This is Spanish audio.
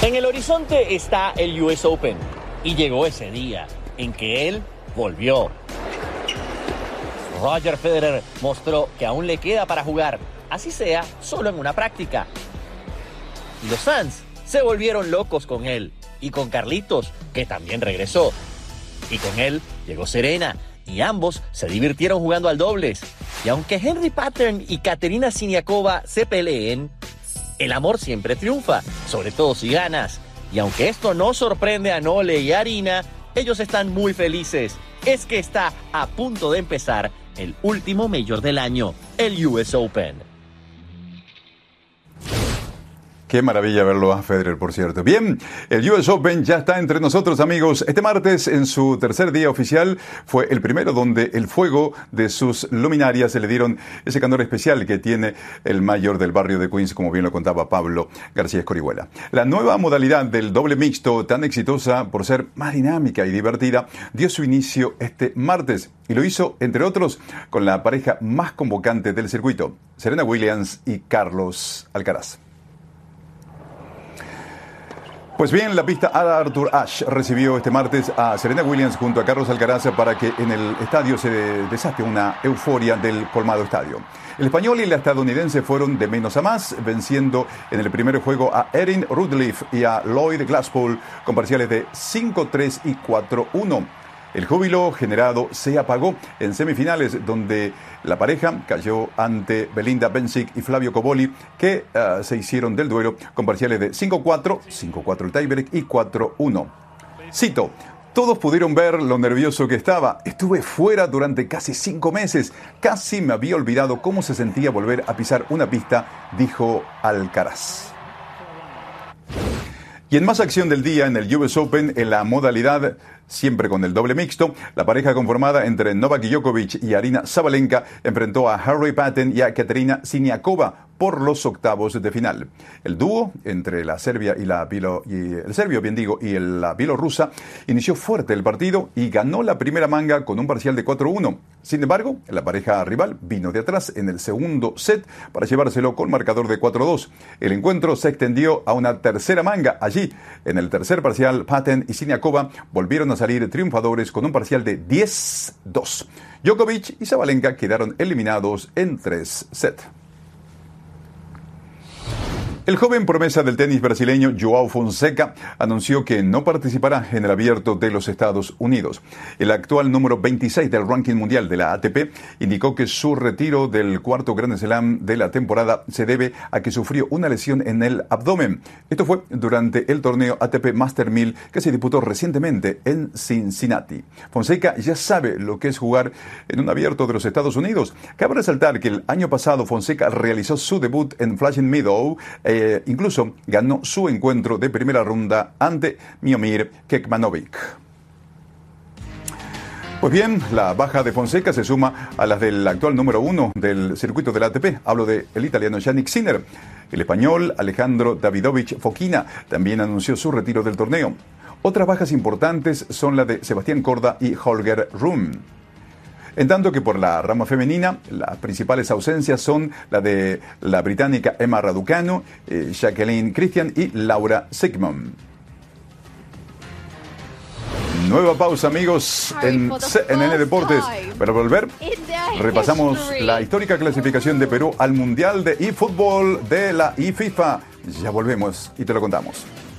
En el horizonte está el US Open y llegó ese día en que él volvió. Roger Federer mostró que aún le queda para jugar, así sea, solo en una práctica. Y los fans se volvieron locos con él y con Carlitos, que también regresó. Y con él llegó Serena y ambos se divirtieron jugando al dobles. Y aunque Henry Pattern y Katerina Siniakova se peleen, el amor siempre triunfa, sobre todo si ganas. Y aunque esto no sorprende a Nole y a Arina, ellos están muy felices. Es que está a punto de empezar el último Major del año, el US Open. Qué maravilla verlo a Federer, por cierto. Bien, el US Open ya está entre nosotros, amigos. Este martes, en su tercer día oficial, fue el primero donde el fuego de sus luminarias se le dieron ese candor especial que tiene el mayor del barrio de Queens, como bien lo contaba Pablo García Escorihuela. La nueva modalidad del doble mixto, tan exitosa por ser más dinámica y divertida, dio su inicio este martes y lo hizo, entre otros, con la pareja más convocante del circuito, Serena Williams y Carlos Alcaraz. Pues bien, la pista Arthur Ashe recibió este martes a Serena Williams junto a Carlos Alcaraz para que en el estadio se desate una euforia del colmado estadio. El español y la estadounidense fueron de menos a más, venciendo en el primer juego a Erin Ridliffe y a Lloyd Glasspool con parciales de 5-3 y 4-1. El júbilo generado se apagó en semifinales, donde la pareja cayó ante Belinda Bencic y Flavio Cobolli, que se hicieron del duelo con parciales de 5-4, 5-4 el tiebreak y 4-1. Cito: todos pudieron ver lo nervioso que estaba. Estuve fuera durante casi 5 meses. Casi me había olvidado cómo se sentía volver a pisar una pista, dijo Alcaraz. Y en más acción del día en el US Open, en la modalidad siempre con el doble mixto, la pareja conformada entre Novak Djokovic y Aryna Sabalenka enfrentó a Henry Patten y a Katerina Siniakova por los octavos de final. El dúo entre la serbia y la bielorrusa inició fuerte el partido y ganó la primera manga con un parcial de 4-1. Sin embargo, la pareja rival vino de atrás en el segundo set para llevárselo con marcador de 4-2. El encuentro se extendió a una tercera manga. Allí, en el tercer parcial, Patten y Siniakova volvieron a salir triunfadores con un parcial de 10-2. Djokovic y Sabalenka quedaron eliminados en 3 sets. El joven promesa del tenis brasileño João Fonseca anunció que no participará en el Abierto de los Estados Unidos. El actual número 26 del ranking mundial de la ATP indicó que su retiro del cuarto Grand Slam de la temporada se debe a que sufrió una lesión en el abdomen. Esto fue durante el torneo ATP Master 1000 que se disputó recientemente en Cincinnati. Fonseca ya sabe lo que es jugar en un Abierto de los Estados Unidos. Cabe resaltar que el año pasado Fonseca realizó su debut en Flushing Meadows. Incluso ganó su encuentro de primera ronda ante Miomir Kekmanovic. Pues bien, la baja de Fonseca se suma a las del actual número 1 del circuito del ATP. Hablo del italiano Jannik Sinner. El español Alejandro Davidovich Fokina también anunció su retiro del torneo. Otras bajas importantes son las de Sebastián Corda y Holger Rune. En tanto que por la rama femenina, las principales ausencias son la de la británica Emma Raducanu, Jacqueline Christian y Laura Sigmund. Nueva pausa, amigos, en CNN Deportes. Para volver, repasamos la histórica clasificación de Perú al Mundial de eFootball de la eFIFA. Ya volvemos y te lo contamos.